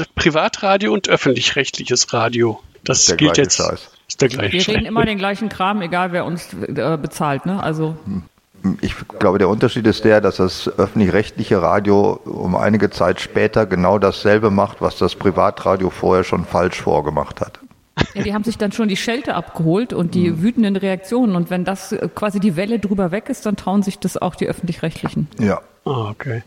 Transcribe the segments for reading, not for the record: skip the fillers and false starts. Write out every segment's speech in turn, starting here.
Privatradio und öffentlich-rechtliches Radio. Das gilt jetzt. Ist der gleiche Wir reden immer den gleichen Kram, egal wer uns bezahlt, ne? Also. Ich glaube, der Unterschied ist der, dass das öffentlich-rechtliche Radio um einige Zeit später genau dasselbe macht, was das Privatradio vorher schon falsch vorgemacht hat. Ja, die haben sich dann schon die Schelte abgeholt und die wütenden Reaktionen. Und wenn das quasi die Welle drüber weg ist, dann trauen sich das auch die Öffentlich-Rechtlichen. Ja. Okay.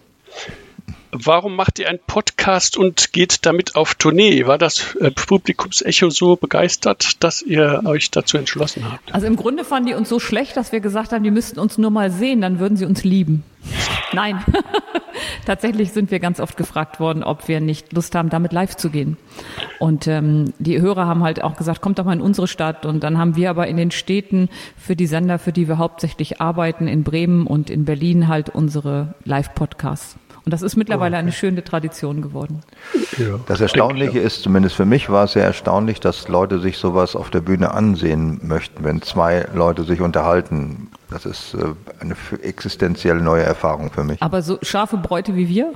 Warum macht ihr einen Podcast und geht damit auf Tournee? War das Publikumsecho so begeistert, dass ihr euch dazu entschlossen habt? Also im Grunde fanden die uns so schlecht, dass wir gesagt haben, die müssten uns nur mal sehen, dann würden sie uns lieben. Nein, tatsächlich sind wir ganz oft gefragt worden, ob wir nicht Lust haben, damit live zu gehen. Und die Hörer haben halt auch gesagt, kommt doch mal in unsere Stadt. Und dann haben wir aber in den Städten für die Sender, für die wir hauptsächlich arbeiten, in Bremen und in Berlin halt unsere Live-Podcasts. Und das ist mittlerweile eine schöne Tradition geworden. Ja, das Erstaunliche ist, zumindest für mich war es sehr erstaunlich, dass Leute sich sowas auf der Bühne ansehen möchten, wenn zwei Leute sich unterhalten. Das ist eine existenziell neue Erfahrung für mich. Aber so scharfe Bräute wie wir?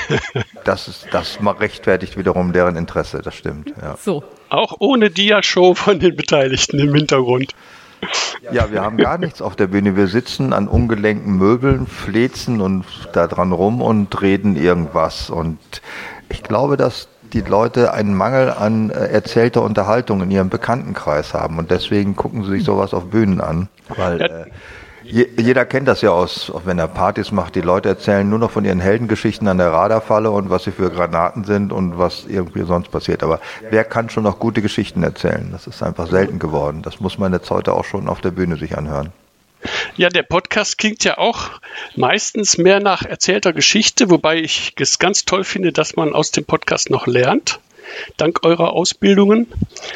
Das rechtfertigt wiederum deren Interesse, das stimmt. Ja. So. Auch ohne Dia-Show von den Beteiligten im Hintergrund. Ja, wir haben gar nichts auf der Bühne. Wir sitzen an ungelenkten Möbeln, flezen und da dran rum und reden irgendwas. Und ich glaube, dass die Leute einen Mangel an erzählter Unterhaltung in ihrem Bekanntenkreis haben. Und deswegen gucken sie sich sowas auf Bühnen an. Weil jeder kennt das ja auch wenn er Partys macht. Die Leute erzählen nur noch von ihren Heldengeschichten an der Radarfalle und was sie für Granaten sind und was irgendwie sonst passiert. Aber wer kann schon noch gute Geschichten erzählen? Das ist einfach selten geworden. Das muss man jetzt heute auch schon auf der Bühne sich anhören. Ja, der Podcast klingt ja auch meistens mehr nach erzählter Geschichte, wobei ich es ganz toll finde, dass man aus dem Podcast noch lernt, dank eurer Ausbildungen.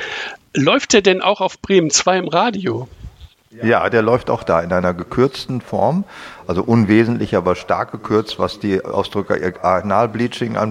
Läuft der denn auch auf Bremen 2 im Radio? Ja, der läuft auch da in einer gekürzten Form, also unwesentlich, aber stark gekürzt, was die Ausdrücke Analbleaching anbelangt.